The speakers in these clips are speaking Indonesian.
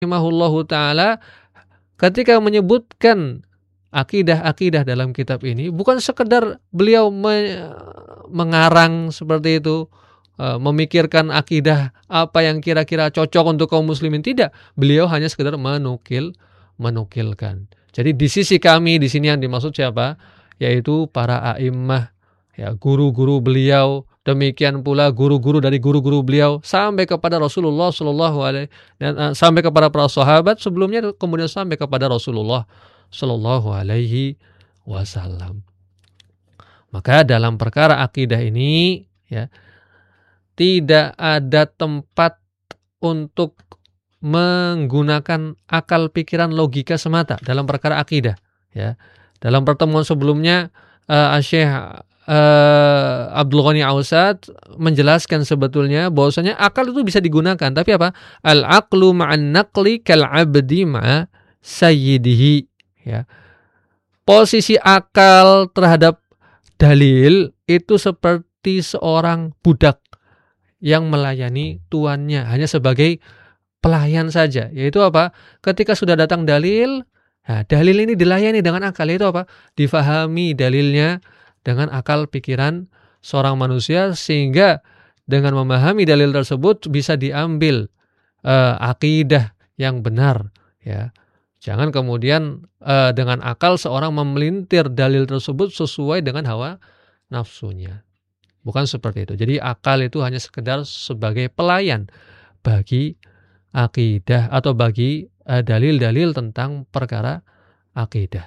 rahimahullahu taala ketika menyebutkan akidah-akidah dalam kitab ini bukan sekedar beliau mengarang seperti itu, memikirkan akidah apa yang kira-kira cocok untuk kaum muslimin, tidak. Beliau hanya sekedar menukilkan. Jadi di sisi kami di sini yang dimaksud siapa? Yaitu para a'immah, ya, guru-guru beliau, demikian pula guru-guru dari guru-guru beliau sampai kepada Rasulullah sallallahu alaihi dan sampai kepada para sahabat sebelumnya, kemudian sampai kepada Rasulullah sallallahu alaihi wasallam. Maka dalam perkara akidah ini, ya, tidak ada tempat untuk menggunakan akal pikiran logika semata dalam perkara akidah, ya. Dalam pertemuan sebelumnya Syekh Abdul Ghani Ausad menjelaskan sebetulnya bahwasanya akal itu bisa digunakan, tapi apa? Al-aqlu ma'an naqli kal 'abdi ma'a sayyidihi, ya. Posisi akal terhadap dalil itu seperti seorang budak yang melayani tuannya, hanya sebagai pelayan saja. Yaitu apa? Ketika sudah datang dalil, nah, dalil ini dilayani dengan akal. Yaitu apa? Difahami dalilnya dengan akal pikiran seorang manusia, sehingga dengan memahami dalil tersebut bisa diambil akidah yang benar, ya. Jangan kemudian dengan akal seorang memelintir dalil tersebut sesuai dengan hawa nafsunya. Bukan seperti itu. Jadi akal itu hanya sekedar sebagai pelayan bagi akidah atau bagi dalil-dalil tentang perkara akidah.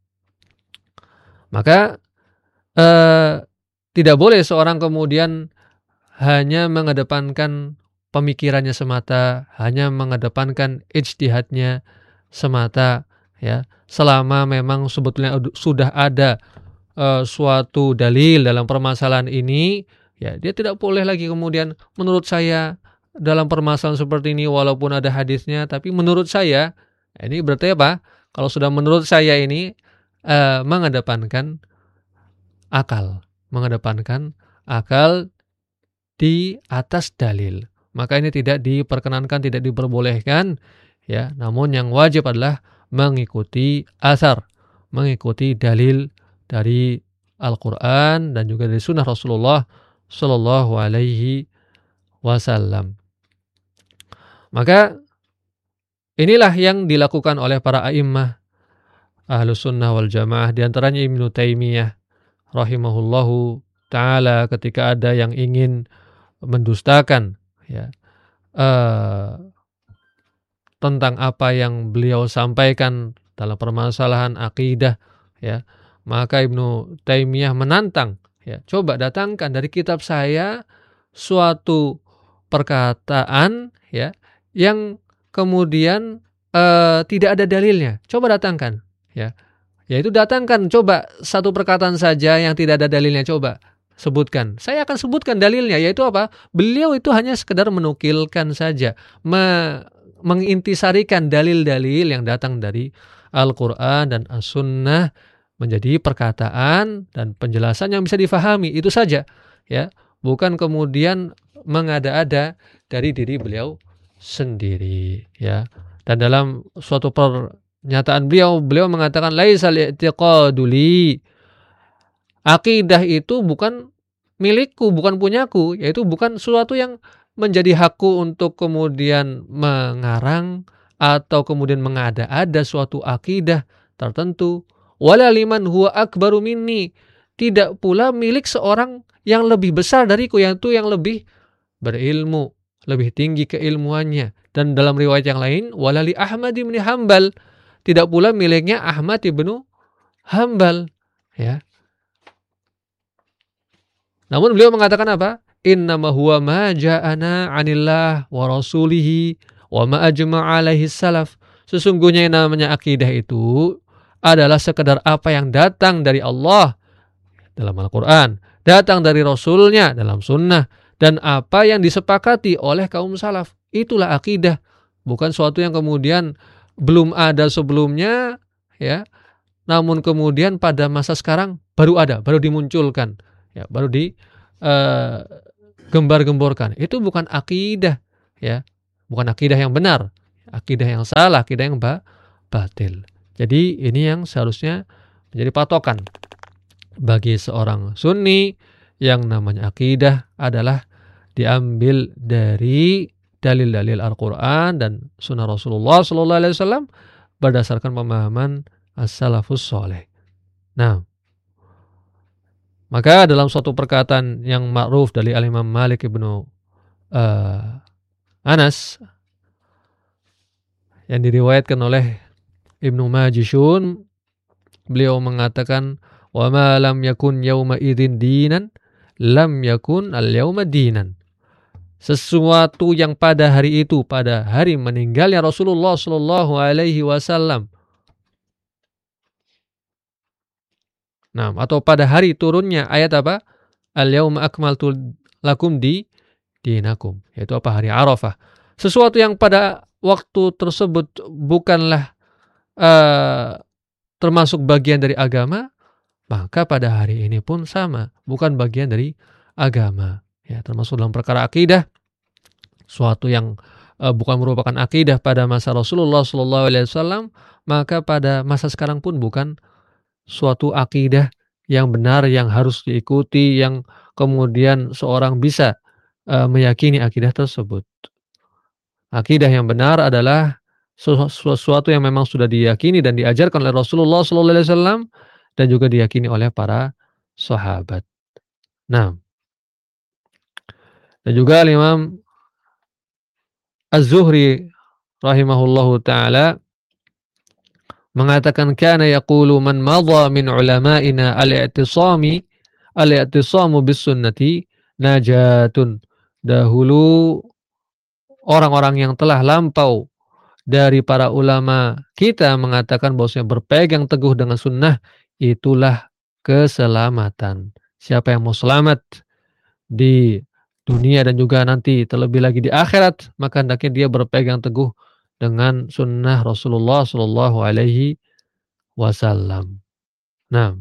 Maka tidak boleh seorang kemudian hanya mengedepankan pemikirannya semata, hanya mengedepankan ijtihadnya semata, ya. Selama memang sebetulnya sudah ada suatu dalil dalam permasalahan ini, ya, dia tidak boleh lagi kemudian menurut saya dalam permasalahan seperti ini walaupun ada hadisnya, tapi menurut saya, ini berarti apa? Kalau sudah menurut saya ini mengedepankan akal di atas dalil. Maka ini tidak diperkenankan, tidak diperbolehkan, ya. Namun yang wajib adalah mengikuti asar, mengikuti dalil dari Al-Quran dan juga dari sunnah Rasulullah sallallahu alaihi wasallam. Maka inilah yang dilakukan oleh para a'immah Ahlus Sunnah wal Jamaah, di antaranya Ibnu Taimiyah rahimahullahu taala ketika ada yang ingin mendustakan, ya, tentang apa yang beliau sampaikan dalam permasalahan akidah, ya, maka Ibnu Taimiyah menantang, ya, coba datangkan dari kitab saya suatu perkataan, ya, yang kemudian tidak ada dalilnya. Coba datangkan, ya. Yaitu datangkan coba satu perkataan saja yang tidak ada dalilnya, coba sebutkan. Saya akan sebutkan dalilnya, yaitu apa? Beliau itu hanya sekedar menukilkan saja, mengintisarikan dalil-dalil yang datang dari Al-Quran dan As-Sunnah menjadi perkataan dan penjelasan yang bisa difahami, itu saja, ya. Bukan kemudian mengada-ada dari diri beliau sendiri, ya. Dan dalam suatu pernyataan beliau mengatakan laisal i'tiqadu li, akidah itu bukan milikku, bukan punyaku, yaitu bukan sesuatu yang menjadi hakku untuk kemudian mengarang atau kemudian mengada-ada suatu akidah tertentu. Wala liman huwa akbaru minni, tidak pula milik seorang yang lebih besar dariku, yaitu yang lebih berilmu, lebih tinggi keilmuannya. Dan dalam riwayat yang lain, walali Ahmad ibn Hanbal, tidak pula miliknya Ahmad ibnu Hanbal, ya. Namun beliau mengatakan apa? Innama huwa ma ja'ana 'anillah wa rasulihi wa ma ajma'a alaihi salaf. Sesungguhnya yang namanya akidah itu adalah sekedar apa yang datang dari Allah dalam Al-Quran, datang dari Rasulnya dalam sunnah, dan apa yang disepakati oleh kaum salaf. Itulah akidah, bukan suatu yang kemudian belum ada sebelumnya, ya, namun kemudian pada masa sekarang baru ada, baru dimunculkan, ya, baru digembar-gemborkan. Itu bukan akidah, ya, bukan akidah yang benar. akidah yang salah, akidah yang batil. Jadi ini yang seharusnya menjadi patokan bagi seorang Sunni, yang namanya akidah adalah diambil dari dalil-dalil Al-Quran dan Sunnah Rasulullah Sallallahu Alaihi Wasallam berdasarkan pemahaman as-salafus soleh. Nah, maka dalam suatu perkataan yang ma'ruf dari Al-Imam Malik ibnu Anas yang diriwayatkan oleh Ibnu Majishun, beliau mengatakan, wa ma lam yakun yauma idzin dinan lam yakun al-yauma dinan. Sesuatu yang pada hari itu, pada hari meninggalnya Rasulullah Sallallahu Alaihi Wasallam, nah, atau pada hari turunnya ayat apa? Al-yauma akmaltu lakum dinakum, yaitu apa? Hari Arafah. Sesuatu yang pada waktu tersebut bukanlah termasuk bagian dari agama, maka pada hari ini pun sama, bukan bagian dari agama. Ya, termasuk dalam perkara akidah, suatu yang bukan merupakan akidah pada masa Rasulullah Sallallahu Alaihi Wasallam, maka pada masa sekarang pun bukan suatu akidah yang benar, yang harus diikuti, yang kemudian seorang bisa meyakini akidah tersebut. Akidah yang benar adalah sesuatu yang memang sudah diyakini dan diajarkan oleh Rasulullah Sallallahu Alaihi Wasallam dan juga diyakini oleh para sahabat. Nah, dan juga Imam Az-Zuhri rahimahullahu taala mengatakan, kana yaqulu man madha min ulama'ina al-i'tisamu bis sunnati najatun. Dahulu orang-orang yang telah lampau dari para ulama kita mengatakan bahwasanya berpegang teguh dengan sunnah itulah keselamatan. Siapa yang mau selamat di dunia dan juga nanti terlebih lagi di akhirat, maka hendaknya dia berpegang teguh dengan sunnah Rasulullah Sallallahu Alaihi Wasallam. Nah,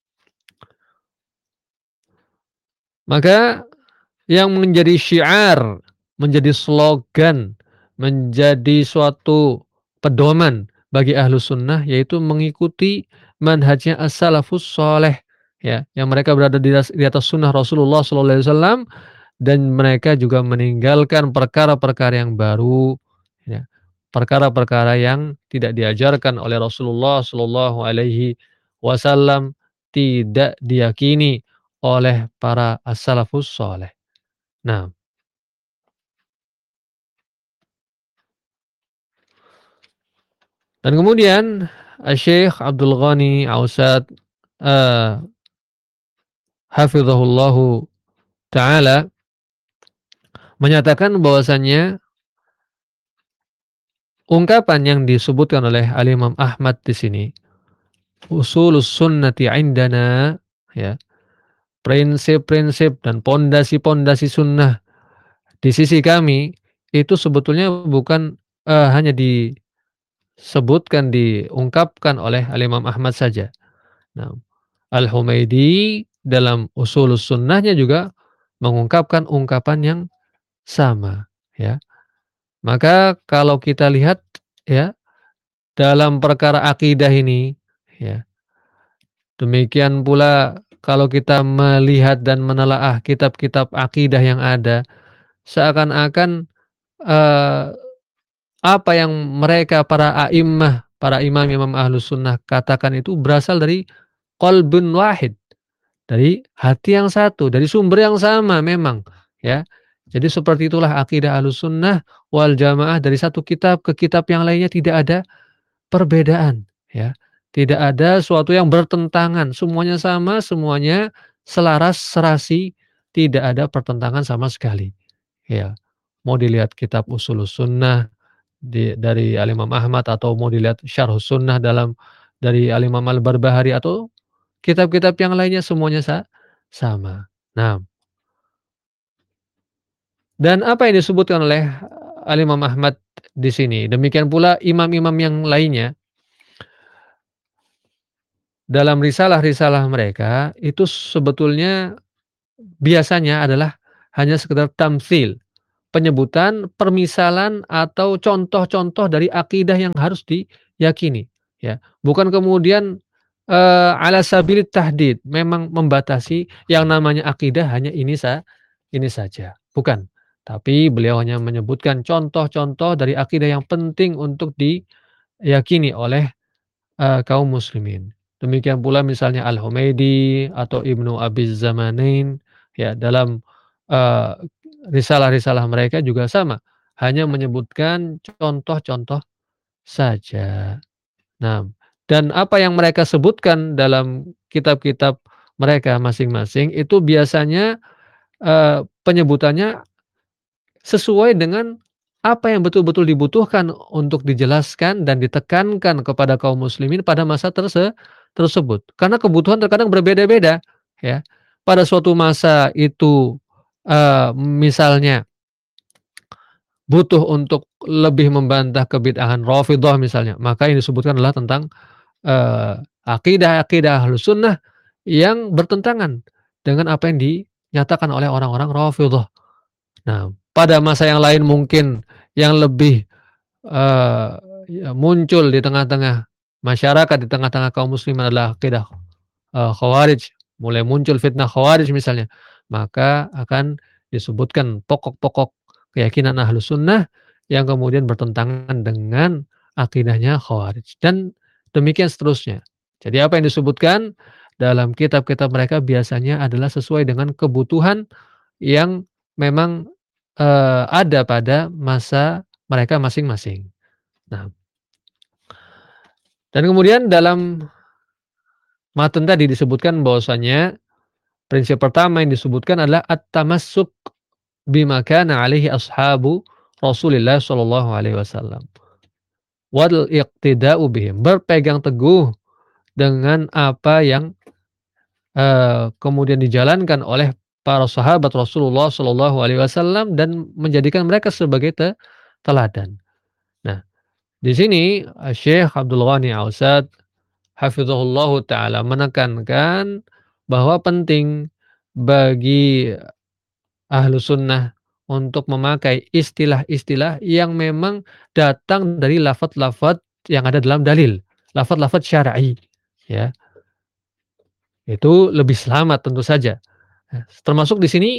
maka yang menjadi syiar, menjadi slogan, menjadi suatu pedoman bagi ahlu sunnah, yaitu mengikuti manhajnya as-salafus soleh, ya, yang mereka berada di atas sunnah Rasulullah Sallallahu Alaihi Wasallam, dan mereka juga meninggalkan perkara-perkara yang baru, ya, perkara-perkara yang tidak diajarkan oleh Rasulullah Sallallahu Alaihi Wasallam, tidak diyakini oleh para as-salafus soleh. Nah, dan kemudian Syekh Abdul Ghani Ausad uh, hafizahullahu taala menyatakan bahwasannya ungkapan yang disebutkan oleh Al-Imam Ahmad di sini, usulus sunnati indana, ya, prinsip-prinsip dan pondasi-pondasi sunnah di sisi kami, itu sebetulnya bukan hanya disebutkan, diungkapkan oleh Al-Imam Ahmad saja. Nah, Al-Humaidi dalam Ushulus Sunnahnya juga mengungkapkan ungkapan yang sama, ya. Maka kalau kita lihat, ya, dalam perkara akidah ini, ya, demikian pula kalau kita melihat dan menelaah kitab-kitab akidah yang ada, seakan-akan eee, apa yang mereka para a'immah, para imam-imam Ahlus Sunnah katakan itu berasal dari qalbun wahid. Dari hati yang satu, dari sumber yang sama memang, ya. Jadi seperti itulah akidah Ahlussunnah wal Jamaah, dari satu kitab ke kitab yang lainnya tidak ada perbedaan, ya. Tidak ada suatu yang bertentangan, semuanya sama, semuanya selaras, serasi, tidak ada pertentangan sama sekali, ya. Mau dilihat kitab Ushulus Sunnah dari Al-Imam Ahmad, atau mau dilihat Syarhus Sunnah dari Al-Imam Al-Barbahari, atau kitab-kitab yang lainnya, semuanya sama. Nah, dan apa yang disebutkan oleh Al-Imam Ahmad di sini, demikian pula imam-imam yang lainnya, dalam risalah-risalah mereka, itu sebetulnya biasanya adalah hanya sekedar tamtsil, penyebutan, permisalan, atau contoh-contoh dari akidah yang harus diyakini, ya. Bukan kemudian, ala sabilit tahdid, memang membatasi yang namanya akidah hanya ini saja, bukan. Tapi beliau hanya menyebutkan contoh-contoh dari akidah yang penting untuk diyakini oleh kaum muslimin. Demikian pula misalnya Al-Humaidi atau Ibnu Abiz Zamanain, ya, dalam, eee, risalah-risalah mereka juga sama, hanya menyebutkan contoh-contoh saja. Nah, dan apa yang mereka sebutkan dalam kitab-kitab mereka masing-masing itu biasanya, penyebutannya sesuai dengan apa yang betul-betul dibutuhkan untuk dijelaskan dan ditekankan kepada kaum muslimin pada masa tersebut. Karena kebutuhan terkadang berbeda-beda, ya. Pada suatu masa itu, misalnya butuh untuk lebih membantah kebid'ahan Rafidhah misalnya, maka yang disebutkan adalah tentang, akidah-akidah Ahlussunnah yang bertentangan dengan apa yang dinyatakan oleh orang-orang Rafidhah. Nah, pada masa yang lain mungkin yang lebih, eee, muncul di tengah-tengah masyarakat, di tengah-tengah kaum muslimin adalah akidah, Khawarij, mulai muncul fitnah Khawarij misalnya, maka akan disebutkan pokok-pokok keyakinan Ahlus Sunnah yang kemudian bertentangan dengan akidahnya Khawarij dan demikian seterusnya. Jadi apa yang disebutkan dalam kitab-kitab mereka biasanya adalah sesuai dengan kebutuhan yang memang, ada pada masa mereka masing-masing. Nah, dan kemudian dalam matn tadi disebutkan bahwasanya prinsip pertama yang disebutkan adalah at-tamassuk bima kana alaihi ashabu Rasulillah sallallahu alaihi wasallam wal iqtida'u bihim, berpegang teguh dengan apa yang, kemudian dijalankan oleh para sahabat Rasulullah sallallahu alaihi wasallam dan menjadikan mereka sebagai teladan. Nah, di sini, Syekh Abdul Ghani Ausad hafizahullahu taala menekankan bahwa penting bagi ahlu sunnah untuk memakai istilah-istilah yang memang datang dari lafadz-lafadz yang ada dalam dalil, lafadz-lafadz syar'i, ya. Itu lebih selamat tentu saja. Termasuk di sini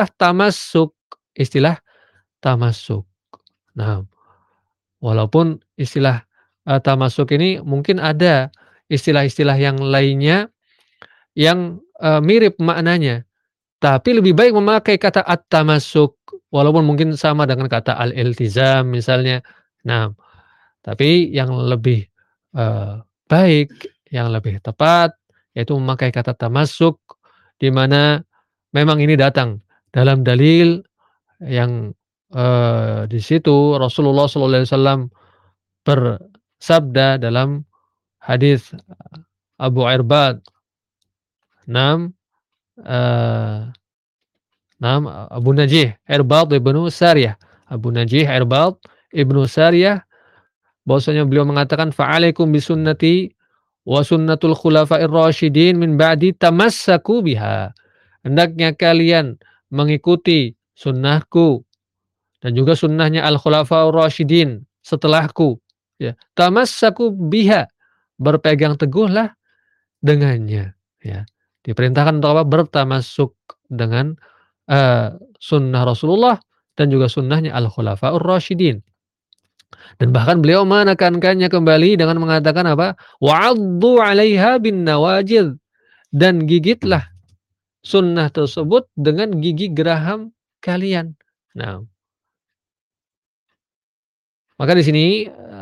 istilah tamassuk. Nah, walaupun istilah, tamasuk ini mungkin ada istilah-istilah yang lainnya yang, mirip maknanya, tapi lebih baik memakai kata at-tamassuk walaupun mungkin sama dengan kata al-iltizam misalnya. Nah, tapi yang lebih, eee, baik, yang lebih tepat yaitu memakai kata tamassuk di mana memang ini datang dalam dalil yang, di situ Rasulullah sallallahu alaihi wasallam bersabda dalam hadis Abu Irbad, nam, eee, nam Abu Najih Irbad ibnu Sariyah, Abu Najih Irbad ibnu Sariyah bahwasanya beliau mengatakan, "Fa'alaikum bisunnati wa sunnatul khulafa'ir rasyidin min ba'di tamassaku biha." Hendaknya kalian mengikuti sunnahku dan juga sunnahnya al-khulafaur rasyidin setelahku, ya. Tamassaku biha, berpegang teguhlah dengannya, ya. Diperintahkan untuk apa? Bertamassuk dengan, sunnah Rasulullah dan juga sunnahnya al-khulafaur rasyidin. Dan bahkan beliau menekankannya kembali dengan mengatakan apa? "Wa'addu 'alaiha bin nawajidh." Dan gigitlah sunnah tersebut dengan gigi geraham kalian. Nah, maka di sini,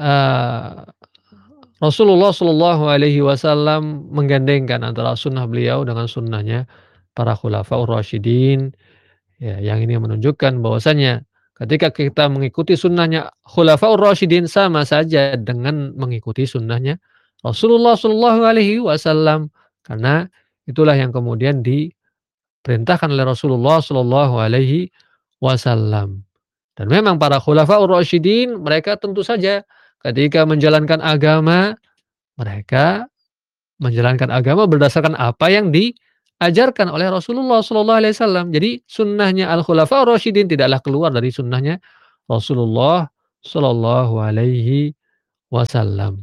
Rasulullah Shallallahu alaihi wasallam menggandengkan antara sunnah beliau dengan sunnahnya para khulafaur rasyidin, ya, yang ini menunjukkan bahwasanya ketika kita mengikuti sunnahnya khulafaur rasyidin sama saja dengan mengikuti sunnahnya Rasulullah Shallallahu alaihi wasallam, karena itulah yang kemudian diperintahkan oleh Rasulullah Shallallahu alaihi wasallam. Dan memang para khulafaur rasyidin mereka tentu saja ketika menjalankan agama, mereka menjalankan agama berdasarkan apa yang diajarkan oleh Rasulullah sallallahu alaihi wasallam. Jadi sunnahnya al-khulafaur rasyidin tidaklah keluar dari sunnahnya Rasulullah sallallahu alaihi wasallam.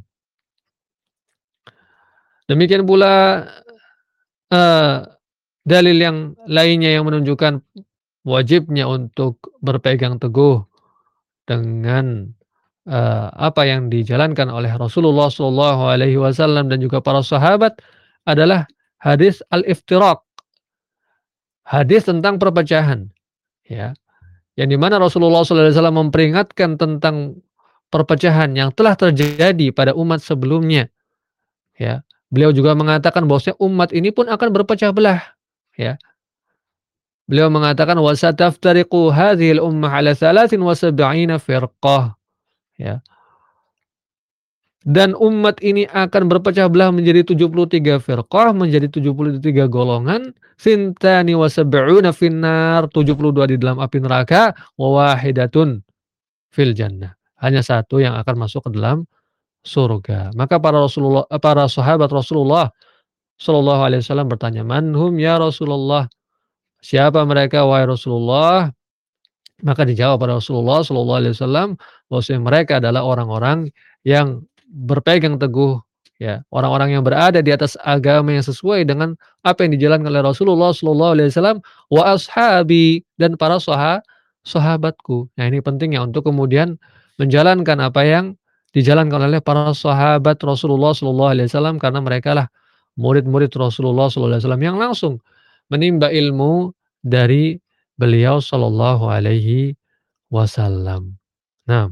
Demikian pula, eee, dalil yang lainnya yang menunjukkan wajibnya untuk berpegang teguh dengan, apa yang dijalankan oleh Rasulullah sallallahu alaihi wasallam dan juga para sahabat adalah hadis al-iftiraq, hadis tentang perpecahan, ya. Yang di mana Rasulullah sallallahu alaihi wasallam memperingatkan tentang perpecahan yang telah terjadi pada umat sebelumnya, ya. Beliau juga mengatakan bahwasanya umat ini pun akan berpecah belah, ya. Beliau mengatakan, "Wa sataftariqu hadhil ummah ala 73 firqah." Ya. Dan umat ini akan berpecah belah menjadi 73 firqah, menjadi 73 golongan, sintani wa sab'una finnar, 72 di dalam api neraka, wa wahidatun fil jannah. Hanya satu yang akan masuk ke dalam surga. Maka para sahabat Rasulullah sallallahu alaihi wasallam bertanya, "Man hum ya Rasulullah?" Siapa mereka wahai Rasulullah? Maka dijawab oleh Rasulullah sallallahu alaihi wasallam bahwasanya mereka adalah orang-orang yang berpegang teguh, ya, orang-orang yang berada di atas agama yang sesuai dengan apa yang dijalankan oleh Rasulullah sallallahu alaihi wasallam wa ashabi dan para sahabatku. Nah, ini penting ya untuk kemudian menjalankan apa yang dijalankan oleh para sahabat Rasulullah sallallahu alaihi wasallam karena merekalah murid-murid Rasulullah sallallahu alaihi wasallam yang langsung menimba ilmu dari beliau sallallahu alaihi wasallam. Nah,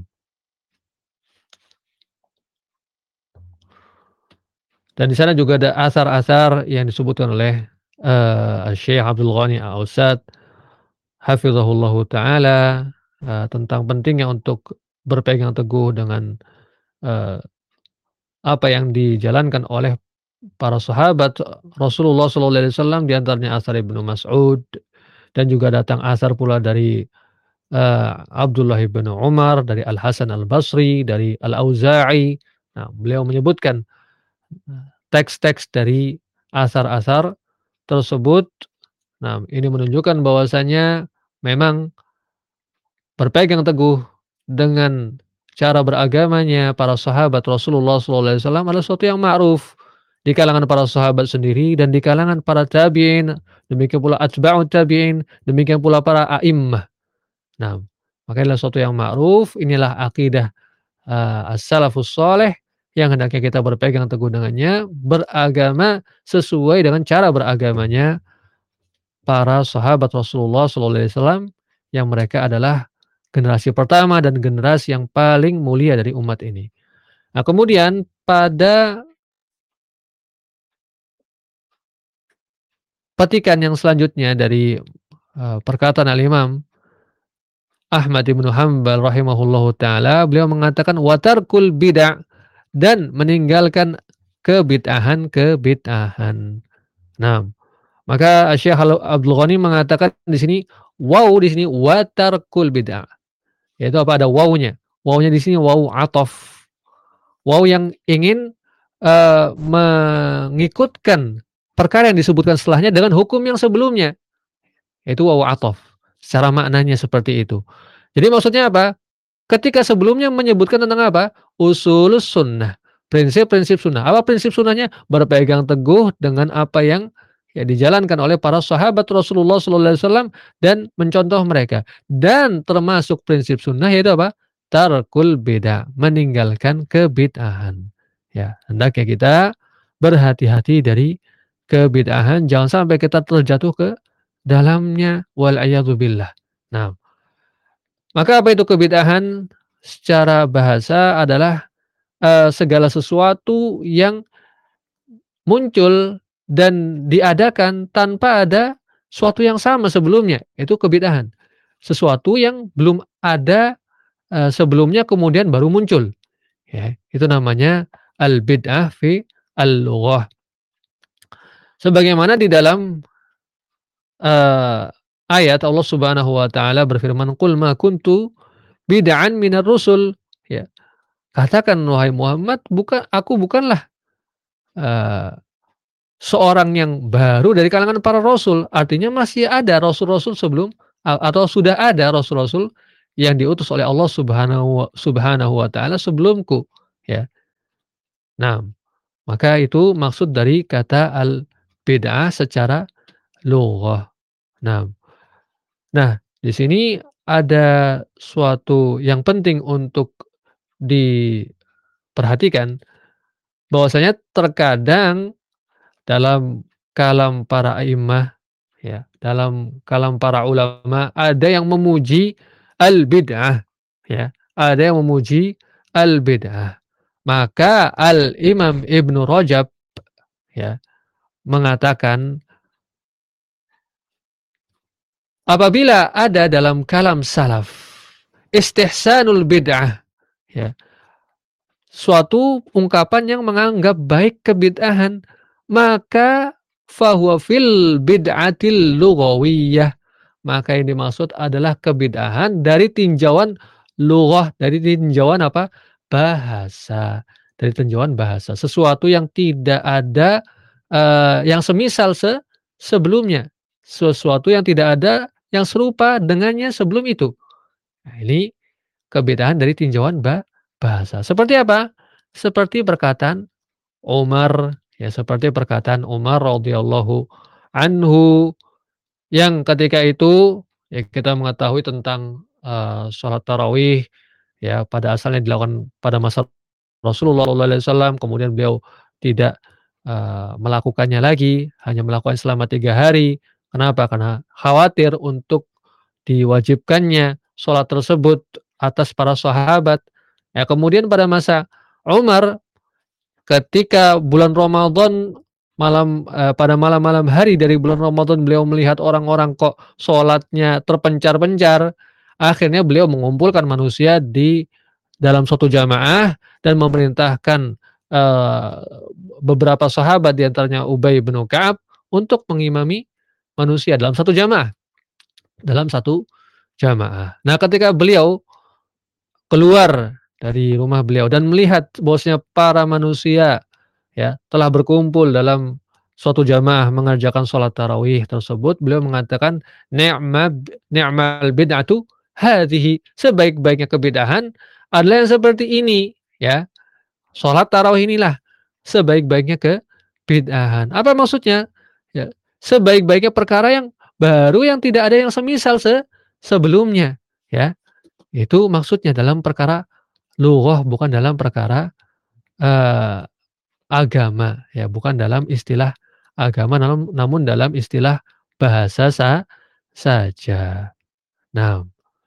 dan di sana juga ada asar-asar yang disebutkan oleh, Syekh Abdul Ghani Al-Austad hafizahullahu taala, tentang pentingnya untuk berpegang teguh dengan, eee, apa yang dijalankan oleh para sahabat Rasulullah sallallahu alaihi wasallam, di antaranya asar Ibnu Mas'ud dan juga datang asar pula dari, Abdullah bin Umar, dari Al-Hasan Al-Basri, dari Al-Auza'i. Nah, beliau menyebutkan teks-teks dari asar-asar tersebut. Nah, ini menunjukkan bahwasanya memang berpegang teguh dengan cara beragamanya para sahabat Rasulullah sallallahu alaihi wasallam adalah sesuatu yang ma'ruf di kalangan para sahabat sendiri dan di kalangan para tabi'in, demikian pula atba'ut tabi'in, demikian pula para a'immah. Nah, maka adalah sesuatu yang ma'ruf, inilah akidah, as-salafus shaleh yang hendaknya kita berpegang teguh dengannya, beragama sesuai dengan cara beragamanya para sahabat Rasulullah sallallahu alaihi wasallam yang mereka adalah generasi pertama dan generasi yang paling mulia dari umat ini. Nah, kemudian pada petikan yang selanjutnya dari, perkataan al-Imam Ahmad bin Hanbal rahimahullahu taala, beliau mengatakan wa tarkul bid'ah, dan meninggalkan kebid'ahan-kebid'ahan. Nah, maka Syekh Abdul Ghani mengatakan di sini, di sini wa tarkul bid'ah. Yaitu apa? Ada wawunya. Wawunya di sini wawu ataf. Wawu yang ingin, mengikutkan perkara yang disebutkan setelahnya dengan hukum yang sebelumnya, yaitu wawu ataf. Secara maknanya seperti itu. Jadi maksudnya apa? Ketika sebelumnya menyebutkan tentang apa? Usulus sunnah, prinsip-prinsip sunnah. Apa prinsip sunnahnya? Berpegang teguh dengan apa yang ya dijalankan oleh para sahabat Rasulullah sallallahu alaihi wasallam dan mencontoh mereka. Dan termasuk prinsip sunnah yaitu apa? Tarkul bid'ah, meninggalkan kebid'ahan. Ya, hendaknya kita berhati-hati dari kebid'ahan, jangan sampai kita terjatuh ke dalamnya wal billah. Nah, maka apa itu kebid'ahan? Secara bahasa adalah, segala sesuatu yang muncul dan diadakan tanpa ada suatu yang sama sebelumnya, itu kebid'ahan. Sesuatu yang belum ada, sebelumnya kemudian baru muncul, ya, itu namanya al-bid'ah fi al-lughah. Sebagaimana di dalam, eee, ayat Allah Subhanahu wa taala berfirman, "Qul ma kuntu bid'an minar rusul." Ya, katakan wahai Muhammad, aku bukanlah, eee, seorang yang baru dari kalangan para rasul, artinya masih ada rasul-rasul sebelum atau sudah ada rasul-rasul yang diutus oleh Allah Subhanahu wa taala sebelumku, ya. Nah, maka itu maksud dari kata al-bid'ah secara lughah. Nah nah, di sini ada suatu yang penting untuk diperhatikan, bahwasanya terkadang dalam kalam para a'immah, ya, dalam kalam para ulama ada yang memuji al-bid'ah, ya, ada yang memuji al-bid'ah. Maka Al-Imam Ibnu Rajab, ya, mengatakan apabila ada dalam kalam salaf istihsanul bid'ah, ya, suatu ungkapan yang menganggap baik kebid'ahan, maka fahuwa fil bid'atil lughawiyah, maka yang dimaksud adalah kebid'ahan dari tinjauan lughah, dari tinjauan apa? Bahasa, dari tinjauan bahasa. Sesuatu yang tidak ada yang semisal sebelumnya, sesuatu yang tidak ada yang serupa dengannya sebelum itu. Nah, ini kebedaan dari tinjauan bahasa. Seperti apa? Seperti perkataan Umar, ya, seperti perkataan Umar radhiyallahu anhu yang ketika itu, ya, kita mengetahui tentang, sholat tarawih, ya, pada asalnya dilakukan pada masa Rasulullah SAW, kemudian beliau tidak, melakukannya lagi, hanya melakukan selama 3 hari. Kenapa? Karena khawatir untuk diwajibkannya sholat tersebut atas para sahabat. Ya, kemudian pada masa Umar, ketika bulan Ramadan pada malam-malam hari dari bulan Ramadan beliau melihat orang-orang kok sholatnya terpencar-pencar, akhirnya beliau mengumpulkan manusia di dalam suatu jamaah dan memerintahkan, eee, beberapa sahabat di antaranya Ubay bin Ka'ab untuk mengimami manusia dalam satu jamaah. Nah, ketika beliau keluar dari rumah beliau dan melihat bahwasanya para manusia, ya, telah berkumpul dalam suatu jamaah mengerjakan sholat tarawih tersebut, beliau mengatakan, ni'mal bid'atu hadhihi." Sebaik-baiknya kebid'ahan adalah yang seperti ini, ya. Sholat tarawih inilah sebaik-baiknya kebid'ahan. Apa maksudnya? Ya, sebaik-baiknya perkara yang baru yang tidak ada yang semisal sebelumnya, ya. Itu maksudnya dalam perkara lughah, bukan dalam perkara, eee, agama, ya, bukan dalam istilah agama, namun dalam istilah bahasa saja. Nah,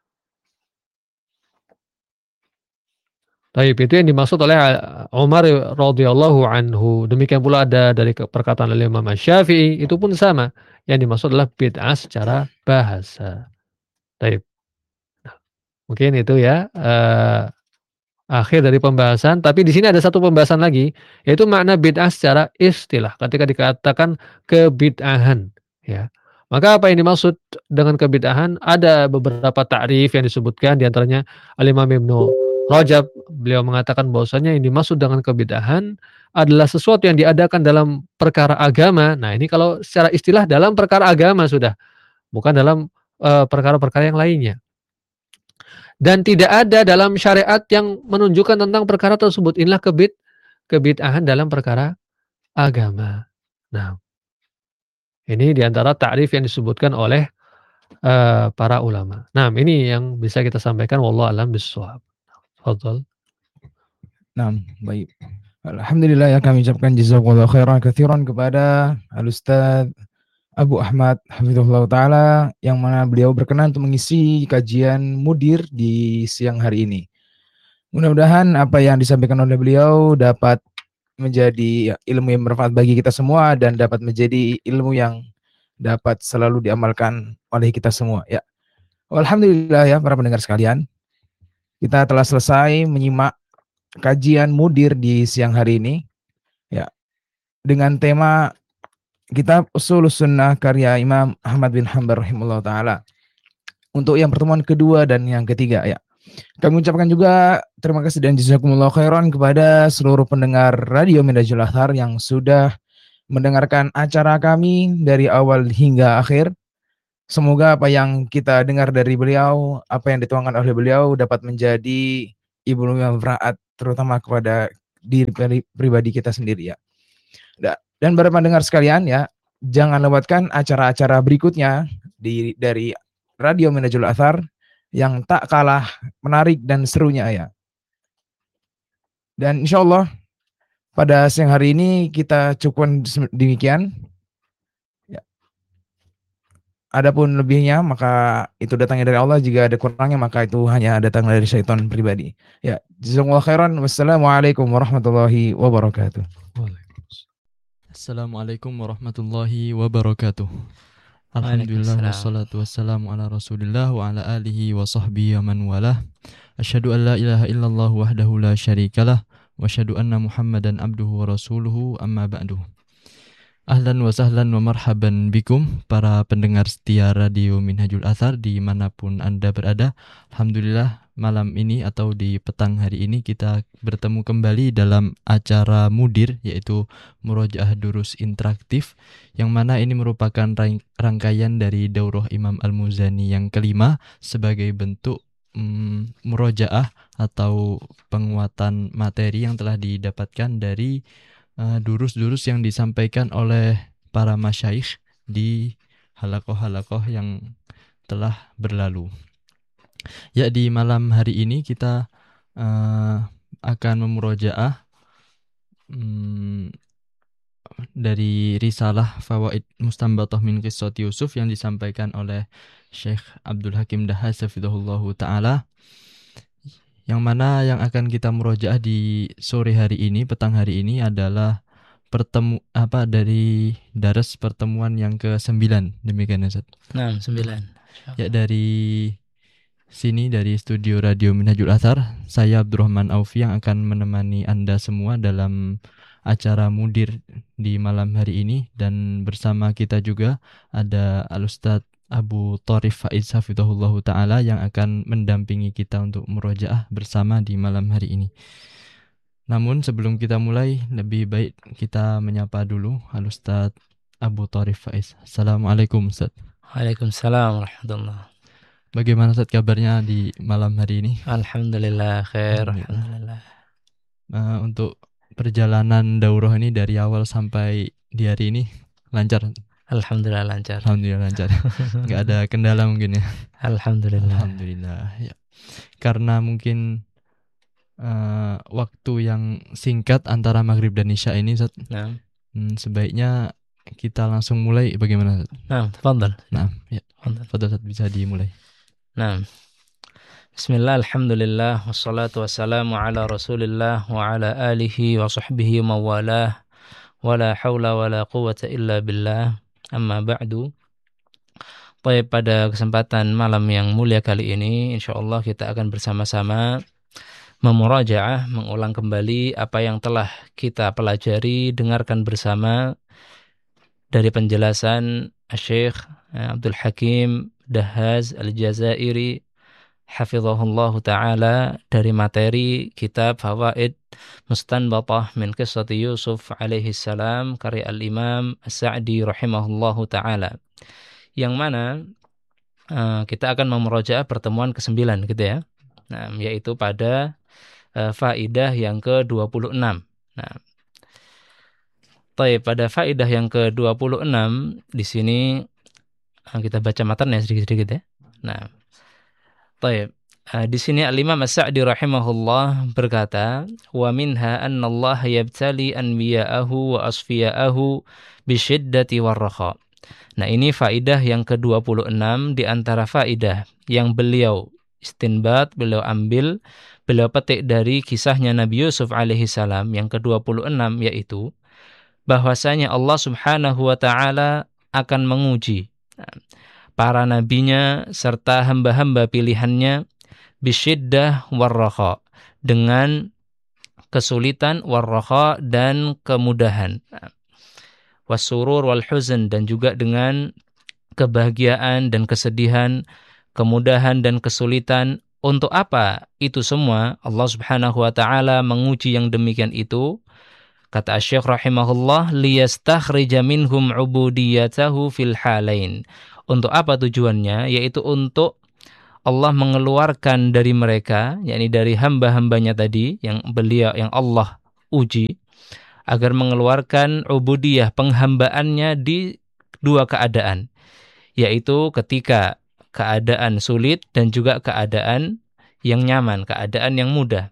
taib itu yang dimaksud oleh, Umar radhiyallahu anhu. Demikian pula ada dari perkataan Imam Asy-Syafi'i, itu pun sama, yang dimaksud adalah bid'ah secara bahasa. Taib. Mungkin itu ya, akhir dari pembahasan, tapi di sini ada satu pembahasan lagi, yaitu makna bid'ah secara istilah. Ketika dikatakan kebid'ahan, ya. Maka apa yang dimaksud dengan kebid'ahan? Ada beberapa ta'rif yang disebutkan, di antaranya Al-Imam Ibnu Rajab, beliau mengatakan bahwasanya yang dimaksud dengan kebid'ahan adalah sesuatu yang diadakan dalam perkara agama. Nah, ini kalau secara istilah dalam perkara agama sudah, bukan dalam, perkara-perkara yang lainnya. Dan tidak ada dalam syariat yang menunjukkan tentang perkara tersebut. Inilah kebid'ahan dalam perkara agama. Nah, ini di antara ta'rif yang disebutkan oleh, para ulama. Nah, ini yang bisa kita sampaikan, wallahu a'lam bishawab. Tafadhol. Nah, baik. Alhamdulillah, ya, kami ucapkan jazakallahu khairan katsiran kepada Al-Ustaz Abu Ahmad hafizahullah taala, yang mana beliau berkenan untuk mengisi kajian mudir di siang hari ini. Mudah-mudahan apa yang disampaikan oleh beliau dapat menjadi, ya, ilmu yang bermanfaat bagi kita semua dan dapat menjadi ilmu yang dapat selalu diamalkan oleh kita semua, ya. Alhamdulillah, ya, para pendengar sekalian, kita telah selesai menyimak kajian mudir di siang hari ini, ya, dengan tema kitab Ushulus Sunnah karya Imam Ahmad bin Hanbal rahimahullah taala. Untuk yang pertemuan kedua dan yang ketiga, ya. Kami ucapkan juga terima kasih dan jazakumullah khairan kepada seluruh pendengar Radio Minhajul Athar yang sudah mendengarkan acara kami dari awal hingga akhir. Semoga apa yang kita dengar dari beliau, apa yang dituangkan oleh beliau dapat menjadi ilmu yang bermanfaat terutama kepada diri pribadi kita sendiri ya. Dan para pendengar sekalian ya, jangan lewatkan acara-acara berikutnya dari Radio Minhajul Athar yang tak kalah menarik dan serunya ya. Dan insya Allah pada siang hari ini kita cukupkan demikian. Ya. Adapun lebihnya maka itu datangnya dari Allah, jika ada kurangnya maka itu hanya datang dari syaitan pribadi. Ya, jazakumullah khairan. Wassalamualaikum warahmatullahi wabarakatuh. Assalamualaikum warahmatullahi wabarakatuh. Alhamdulillah wassalatu wassalamu ala Rasulillah wa ala alihi wa sahbihi wa man walah. Asyhadu an la ilaha illallah wahdahu la syarikalah wa asyhadu anna Muhammadan abduhu wa rasuluhu amma ba'du. Ahlan wa sahlan wa marhaban bikum para pendengar setia Radio Minhajul Athar dimanapun Anda berada. Alhamdulillah malam ini atau di petang hari ini kita bertemu kembali dalam acara Mudir, yaitu Murojaah Durus Interaktif, yang mana ini merupakan rangkaian dari Daurah Imam Al-Muzani yang kelima sebagai bentuk murojaah atau penguatan materi yang telah didapatkan dari durus-durus yang disampaikan oleh para masyayikh di halakoh-halakoh yang telah berlalu. Ya, di malam hari ini kita akan memurojaah dari risalah Fawaid Mustanbatah min Qissati Yusuf yang disampaikan oleh Syekh Abdul Hakim Dahas hafizahullahu ta'ala, yang mana yang akan kita murojaah di sore hari ini, petang hari ini adalah dari daras pertemuan yang ke-9. Demikian ya, Ustaz. Nah, 9. Ya, dari sini dari studio Radio Minhajul Athar, saya Abdurrahman Aufi yang akan menemani Anda semua dalam acara Mudir di malam hari ini, dan bersama kita juga ada Al-Ustadz Abu Tharif Faiz hafizahullahu ta'ala yang akan mendampingi kita untuk murojaah bersama di malam hari ini. Namun sebelum kita mulai, lebih baik kita menyapa dulu Al-Ustadz Abu Tharif Faiz. Assalamualaikum Ustadz. Waalaikumsalam warahmatullahi. Bagaimana Ustadz kabarnya di malam hari ini? Alhamdulillah khair. Alhamdulillah. Untuk perjalanan daurah ini dari awal sampai di hari ini lancar? Alhamdulillah lancar. Alhamdulillah lancar. Nggak ada kendala mungkin ya? Alhamdulillah. Alhamdulillah ya. Karena mungkin waktu yang singkat antara maghrib dan isya ini, Ustaz, sebaiknya kita langsung mulai. Bagaimana, Ustaz? Nah, tafadhal. Nah, ya. Tafadhal, Ustaz, bisa dimulai. Nah, bismillah, alhamdulillah, wassalatu wassalamu ala rasulillah wa ala alihi wa sahbihi mawalah, wa la hawla wa la quwata illa billah, amma ba'du. Pada kesempatan malam yang mulia kali ini, insyaallah kita akan bersama-sama memurajaah, mengulang kembali apa yang telah kita pelajari, dengarkan bersama dari penjelasan Syekh Abdul Hakim Dahas Al-Jazairi hafizahullahu ta'ala dari materi kitab Fawaid Mustanbatah min Qissati Yusuf alaihi salam karya Al-Imam As-Sa'di rahimahullahu ta'ala, yang mana kita akan memurojaah pertemuan ke-9 gitu ya. Nah, yaitu pada faidah yang ke-26. Nah, pada faidah yang ke-26 di sini kita baca matanya sedikit-sedikit ya. Nah, di sini Al-Imam As-Sa'di rahimahullah berkata, wa minha anna Allah yabtali anbiya'ahu wa asfiya'ahu bisyiddati warraha. Nah, ini faidah yang ke-26 di antara faidah yang beliau istinbat, beliau ambil, beliau petik dari kisahnya Nabi Yusuf alaihi salam yang ke-26, yaitu bahwasanya Allah Subhanahu wa taala akan menguji para nabinya serta hamba-hamba pilihannya bisyiddah warraha, dengan kesulitan, warraha dan kemudahan, wasurur wal huzn, dan juga dengan kebahagiaan dan kesedihan, kemudahan dan kesulitan. Untuk apa itu semua? Allah Subhanahu wa taala menguji yang demikian itu Kata Syekh rahimahullah, liyastakhrija minhum ubudiyatahu fil halain. Untuk apa tujuannya? Yaitu untuk Allah mengeluarkan dari mereka, yakni dari hamba-hambanya tadi yang Allah uji, agar mengeluarkan ubudiyah, penghambaannya di dua keadaan, yaitu ketika keadaan sulit dan juga keadaan yang nyaman, keadaan yang mudah.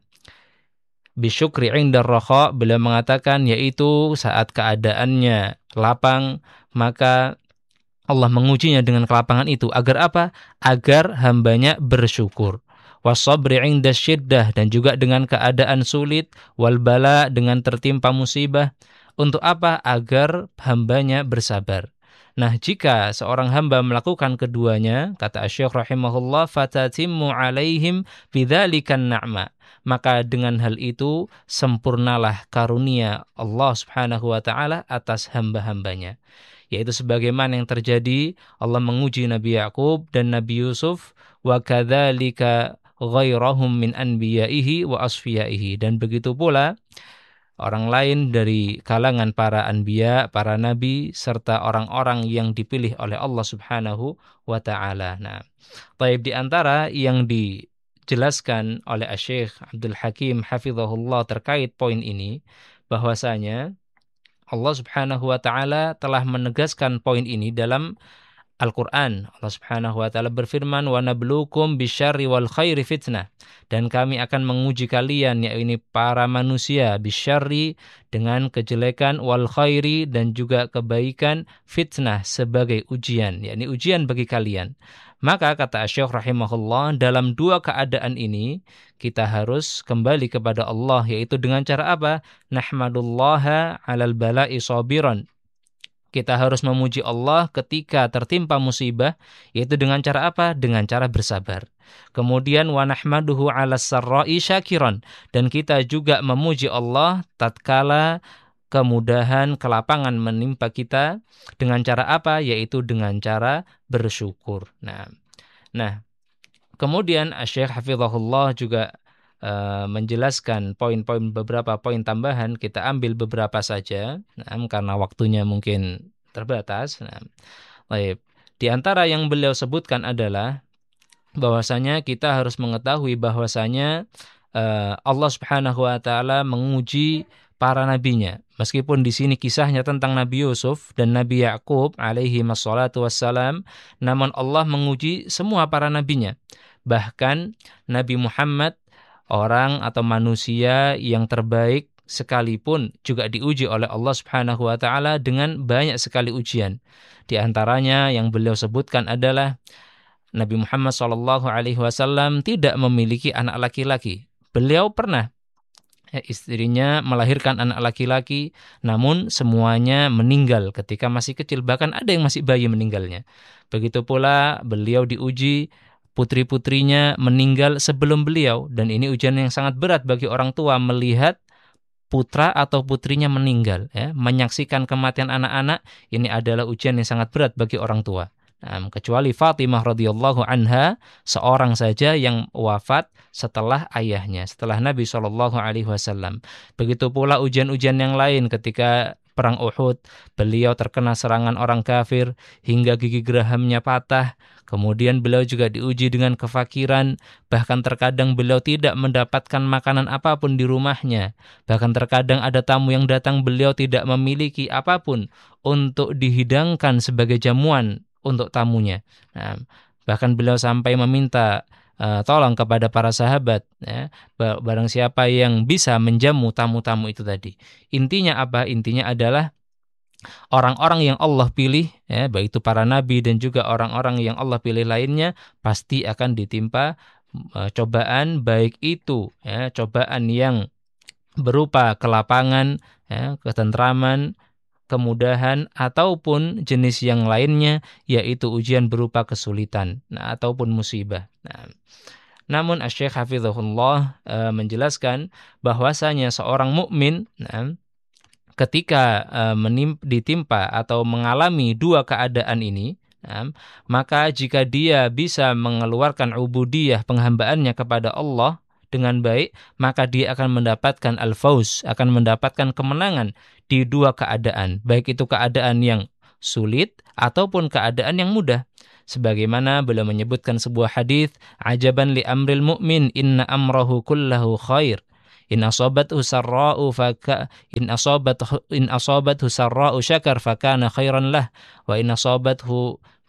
Bisyukri indar rakha, beliau mengatakan yaitu saat keadaannya lapang, maka Allah mengujinya dengan kelapangan itu. Agar apa? Agar hambanya bersyukur. Wasabri inda syiddah, dan juga dengan keadaan sulit, wal bala, dengan tertimpa musibah. Untuk apa? Agar hambanya bersabar. Nah, jika seorang hamba melakukan keduanya, kata Syekh rahimahullah, fatatimmu alaihim bidzalikan na'ma, maka dengan hal itu sempurnalah karunia Allah Subhanahu wa taala atas hamba-hambanya. Yaitu sebagaimana yang terjadi, Allah menguji Nabi Yakub dan Nabi Yusuf, wa kadzalika ghairahum min anbiya'ihi wa asfiyaihi, dan begitu pula orang lain dari kalangan para anbiya, para nabi, serta orang-orang yang dipilih oleh Allah Subhanahu wa taala. Nah, baik, di antara yang dijelaskan oleh Syekh Abdul Hakim hafizahullah terkait poin ini, bahwasanya Allah Subhanahu wa taala telah menegaskan poin ini dalam Al-Quran. Allah Subhanahu wa taala berfirman, wa nabluukum bisyarri wal khairi fitnah, dan kami akan menguji kalian, yaitu para manusia, bisyarri, dengan kejelekan, wal khairi, dan juga kebaikan, fitnah, sebagai ujian, yakni ujian bagi kalian. Maka kata Syekh rahimahullah, dalam dua keadaan ini kita harus kembali kepada Allah, yaitu dengan cara apa? Nahmadullaha 'alal bala'i sabiran. Kita harus memuji Allah ketika tertimpa musibah, yaitu dengan cara apa? Dengan cara bersabar. Kemudian wa nahmaduhu 'alas sarra'i syakiran, dan kita juga memuji Allah tatkala kemudahan, kelapangan menimpa kita, dengan cara apa? Yaitu dengan cara bersyukur. Nah, kemudian Syekh hafizahullah juga menjelaskan beberapa poin tambahan. Kita ambil beberapa saja, karena waktunya mungkin terbatas. Baik. Di antara yang beliau sebutkan adalah bahwasanya kita harus mengetahui bahwasanya Allah Subhanahu wa taala menguji para nabinya. Meskipun di sini kisahnya tentang Nabi Yusuf dan Nabi Yakub alaihi wassalatu wassalam, namun Allah menguji semua para nabinya. Bahkan Nabi Muhammad, orang atau manusia yang terbaik sekalipun, juga diuji oleh Allah Subhanahu wa taala dengan banyak sekali ujian. Di antaranya yang beliau sebutkan adalah Nabi Muhammad SAW tidak memiliki anak laki-laki. Beliau pernah istrinya melahirkan anak laki-laki, namun semuanya meninggal ketika masih kecil, bahkan ada yang masih bayi meninggalnya. Begitu pula beliau diuji, putri-putrinya meninggal sebelum beliau, dan ini ujian yang sangat berat bagi orang tua melihat putra atau putrinya meninggal, menyaksikan kematian anak-anak. Ini adalah ujian yang sangat berat bagi orang tua. Kecuali Fatimah radhiyallahu anha, seorang saja yang wafat setelah ayahnya, setelah Nabi SAW. Begitu pula ujian-ujian yang lain ketika perang Uhud, beliau terkena serangan orang kafir hingga gigi gerahamnya patah. Kemudian beliau juga diuji dengan kefakiran, bahkan terkadang beliau tidak mendapatkan makanan apapun di rumahnya. Bahkan terkadang ada tamu yang datang, beliau tidak memiliki apapun untuk dihidangkan sebagai jamuan untuk tamunya. Bahkan beliau sampai meminta tolong kepada para sahabat, barang siapa yang bisa menjamu tamu-tamu itu tadi. Intinya apa? Intinya adalah orang-orang yang Allah pilih, baik itu para nabi dan juga orang-orang yang Allah pilih lainnya, pasti akan ditimpa cobaan, baik itu cobaan yang berupa kelapangan, ketentraman, kemudahan, ataupun jenis yang lainnya, yaitu ujian berupa kesulitan, ataupun musibah. Namun Asy-Syaikh hafizahullah menjelaskan bahwasanya seorang mukmin ketika ditimpa atau mengalami dua keadaan ini, maka jika dia bisa mengeluarkan ubudiyah, penghambaannya kepada Allah dengan baik, maka dia akan mendapatkan al-fauz, akan mendapatkan kemenangan di dua keadaan, baik itu keadaan yang sulit ataupun keadaan yang mudah. Sebagaimana beliau menyebutkan sebuah hadis, ajaban li amril mu'min inna amrahu kullahu khair. In asabathu sarra'u syakar fakana khairan lah, wa in asabathu